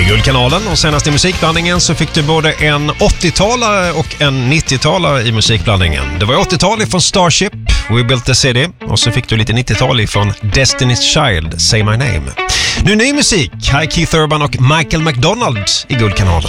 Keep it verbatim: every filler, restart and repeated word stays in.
är Guldkanalen och senast i musikblandningen så fick du både en åttiotalare och en nittiotalare i musikblandningen. Det var åttiotal från Starship, We Built the City, och så fick du lite nittiotal från Destiny's Child, Say My Name. Nu ny musik, här är Keith Urban och Michael McDonald i Guldkanalen.